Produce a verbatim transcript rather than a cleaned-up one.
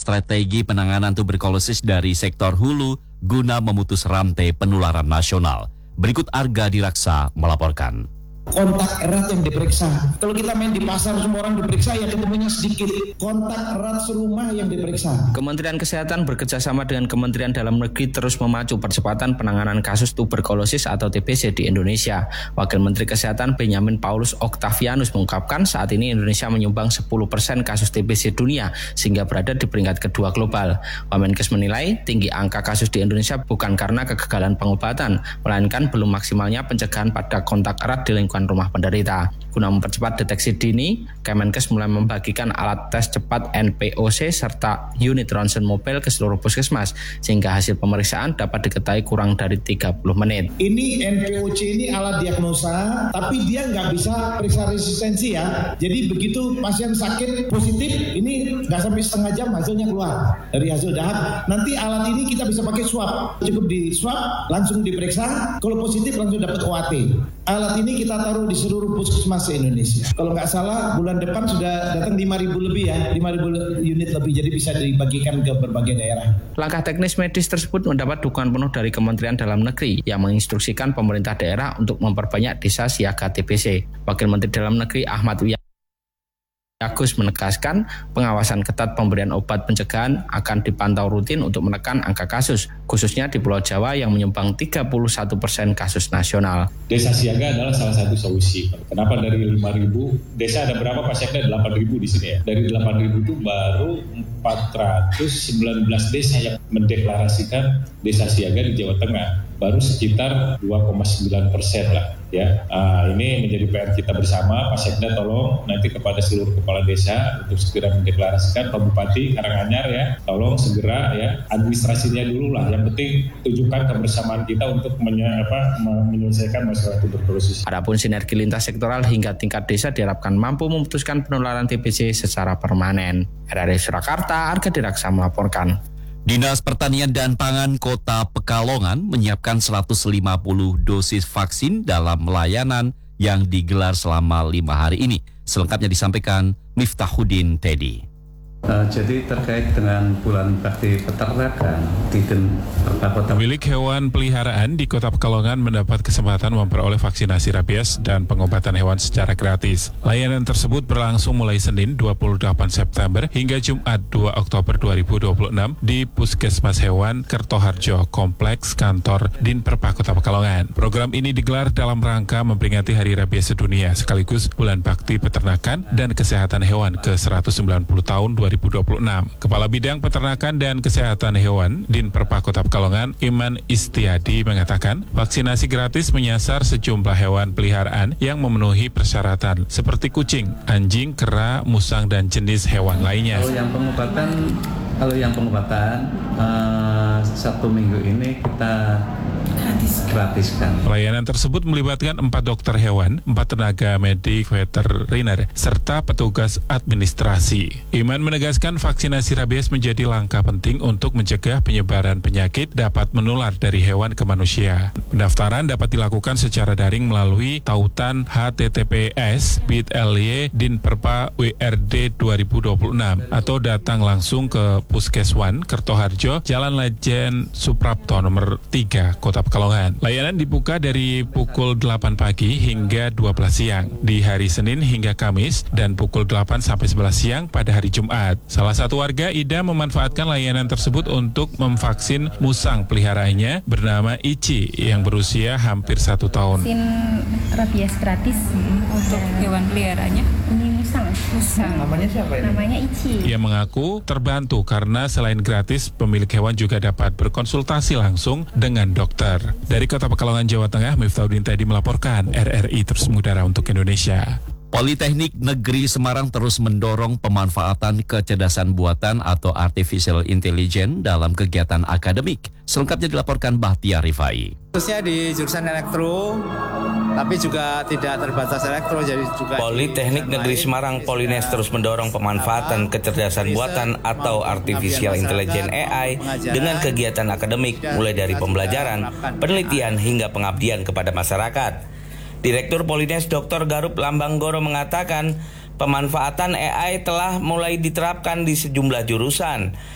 strategi penanganan tuberkulosis dari sektor hulu guna memutus rantai penularan nasional. Berikut Arga Diraksa melaporkan. Kontak erat yang diperiksa. Kalau kita main di pasar semua orang diperiksa, ya ketemunya sedikit. Kontak erat serumah yang diperiksa. Kementerian Kesehatan bekerjasama dengan Kementerian Dalam Negeri terus memacu percepatan penanganan kasus tuberkulosis atau T B C di Indonesia. Wakil Menteri Kesehatan Benjamin Paulus Octavianus mengungkapkan saat ini Indonesia menyumbang sepuluh persen kasus T B C dunia sehingga berada di peringkat kedua global. Wamenkes menilai tinggi angka kasus di Indonesia bukan karena kegagalan pengobatan, melainkan belum maksimalnya pencegahan pada kontak erat di lingkungan rumah penderita. Guna mempercepat deteksi dini, Kemenkes mulai membagikan alat tes cepat N P O C serta unit ronsen mobil ke seluruh puskesmas sehingga hasil pemeriksaan dapat diketahui kurang dari tiga puluh menit. Ini N P O C ini alat diagnosa, tapi dia nggak bisa periksa resistensi ya. Jadi begitu pasien sakit positif, ini nggak sampai setengah jam hasilnya keluar dari hasil dahak. Nanti alat ini kita bisa pakai swab, cukup di swab langsung diperiksa. Kalau positif langsung dapat O A T. Alat ini kita taruh di seluruh puskesmas Indonesia. Kalau nggak salah bulan depan sudah datang lima ribu lebih ya, lima ribu unit lebih, jadi bisa dibagikan ke berbagai daerah. Langkah teknis medis tersebut mendapat dukungan penuh dari Kementerian Dalam Negeri yang menginstruksikan pemerintah daerah untuk memperbanyak desa siaga T B C. Wakil Menteri Dalam Negeri Ahmad Wiyagus Agus menegaskan pengawasan ketat pemberian obat pencegahan akan dipantau rutin untuk menekan angka kasus, khususnya di Pulau Jawa yang menyumbang tiga puluh satu persen kasus nasional. Desa siaga adalah salah satu solusi. Kenapa dari lima ribu, desa ada berapa pasiennya? delapan ribu di sini ya. Dari delapan ribu itu baru empat ratus sembilan belas desa yang mendeklarasikan desa siaga di Jawa Tengah. Baru sekitar dua koma sembilan persen lah ya. Uh, ini menjadi P R kita bersama. Pak Sekda tolong nanti kepada seluruh kepala desa untuk segera mendeklarasikan. Pak Bupati Karanganyar ya, tolong segera ya, administrasinya dulu lah. Yang penting tunjukkan kebersamaan kita untuk menye- apa, menyelesaikan masalah tuberkulosis. Adapun sinergi lintas sektoral hingga tingkat desa diharapkan mampu memutuskan penularan T B C secara permanen. R R I Surakarta, Arga Diraksa melaporkan. Dinas Pertanian dan Pangan Kota Pekalongan menyiapkan seratus lima puluh dosis vaksin dalam layanan yang digelar selama lima hari ini. Selengkapnya disampaikan Miftahuddin Teddy. Uh, jadi terkait dengan bulan bakti peternakan di Kota Milik hewan peliharaan di Kota Pekalongan mendapat kesempatan memperoleh vaksinasi rabies dan pengobatan hewan secara gratis. Layanan tersebut berlangsung mulai Senin dua puluh delapan September hingga Jumat dua Oktober dua ribu dua puluh enam di Puskesmas Hewan Kertoharjo, Kompleks Kantor Dinperpa Kota Pekalongan. Program ini digelar dalam rangka memperingati Hari Rabies Sedunia sekaligus Bulan Bakti Peternakan dan Kesehatan Hewan ke seratus sembilan puluh tahun dua ribu dua puluh enam. Kepala Bidang Peternakan dan Kesehatan Hewan Dinperpa Kota Pekalongan, Iman Istiadi mengatakan, vaksinasi gratis menyasar sejumlah hewan peliharaan yang memenuhi persyaratan seperti kucing, anjing, kera, musang dan jenis hewan lainnya. Kalau yang pengobatan, kalau yang pengobatan uh, satu minggu ini kita gratiskan. Pelayanan tersebut melibatkan empat dokter hewan, empat tenaga medik veteriner, serta petugas administrasi. Iman menegaskan vaksinasi rabies menjadi langkah penting untuk mencegah penyebaran penyakit dapat menular dari hewan ke manusia. Pendaftaran dapat dilakukan secara daring melalui tautan H T T P S bit.ly Dinperpa W R D dua ribu dua puluh enam atau datang langsung ke Puskeswan Kertoharjo, Jalan Lejen Suprapto nomor tiga, Kota Pekalongan. Layanan dibuka dari pukul delapan pagi hingga dua belas siang di hari Senin hingga Kamis dan pukul delapan sampai sebelas siang pada hari Jumat. Salah satu warga, Ida, memanfaatkan layanan tersebut untuk memvaksin musang peliharaannya bernama Ici yang berusia hampir satu tahun. Vaksin rabies gratis untuk hewan peliharaannya. Ini musang. Musang. Namanya siapa ini? Namanya Ici. Ia mengaku terbantu karena selain gratis, pemilik hewan juga dapat berkonsultasi langsung dengan dokter. Dari Kota Pekalongan, Jawa Tengah, Miftahuddin Teddy melaporkan. R R I terus mengudara untuk Indonesia. Politeknik Negeri Semarang terus mendorong pemanfaatan kecerdasan buatan atau artificial intelligence dalam kegiatan akademik. Selengkapnya dilaporkan Bahtiar Rifai. Khususnya di jurusan elektro, tapi juga tidak terbatas elektro, jadi juga Politeknik Negeri Semarang Polines terus mendorong pemanfaatan kecerdasan buatan atau artificial intelligence A I dengan kegiatan akademik mulai dari pembelajaran, penelitian hingga pengabdian kepada masyarakat. Direktur Polines Doktor Garup Lambanggoro mengatakan pemanfaatan A I telah mulai diterapkan di sejumlah jurusan.